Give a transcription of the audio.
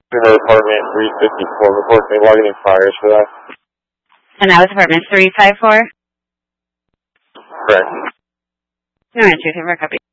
apartment 354. Reporting logging in fires for that. And that was apartment 354? Correct. No answer, for a copy.